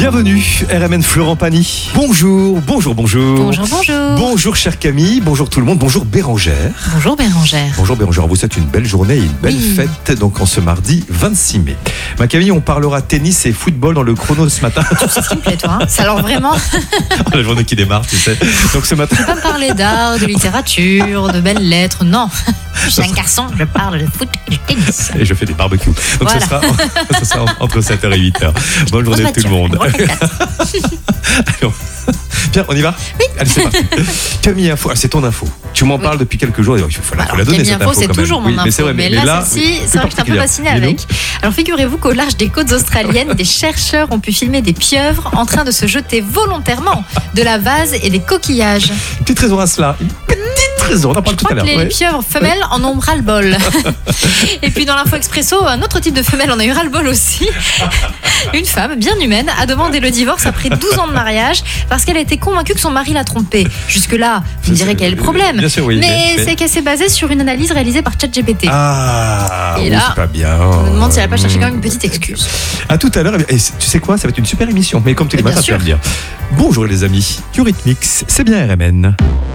Bienvenue, RMN Florent Pagny. Bonjour. Bonjour. Bonjour chère Camille, bonjour tout le monde, bonjour Bérangère. Bonjour Bérangère. Bonjour Bérangère, on vous souhaite une belle journée et une belle fête donc en ce mardi 26 mai. Ma Camille, on parlera tennis et football dans le chrono ce matin. Tout ce qui me plaît toi, ça alors vraiment. La journée qui démarre, tu sais. Donc ce matin. Je ne peux pas me parler d'art, de littérature, de belles lettres, non. Je suis un garçon, je parle de foot et de tennis. Et je fais des barbecues. Donc voilà. ce sera entre 7h et 8h. Bonne journée à tout le monde. Alors, bien, on y va ? Oui. Allez, c'est parti. Camille Info, c'est ton info. Tu m'en parles depuis quelques jours. Il faut la donner, Camille cette Info, info c'est quand même. toujours mon info. Mais c'est vrai, mais là, celle-ci, c'est vrai que je suis un peu fascinée avec. Alors, figurez-vous qu'au large des côtes australiennes, des chercheurs ont pu filmer des pieuvres en train de se jeter volontairement de la vase et des coquillages. Une petite raison à cela. On en parle tout à l'heure. Je crois que les pieuvres femelles en ont ras-le-bol. Et puis dans l'info expresso, un autre type de femelle en a eu ras-le-bol aussi. Une femme bien humaine a demandé le divorce après 12 ans de mariage parce qu'elle a été convaincue que son mari l'a trompée. Jusque-là, vous me direz quel est le problème. Bien sûr, oui, mais c'est qu'elle s'est basée sur une analyse réalisée par ChatGPT. Ah, et oui, là, c'est pas bien. Je me demande si elle n'a pas cherché quand même une petite excuse. À tout à l'heure. Et tu sais quoi, ça va être une super émission. Mais comme tous les matins, tu vas me dire. Bonjour les amis. Eurythmics, c'est bien RMN.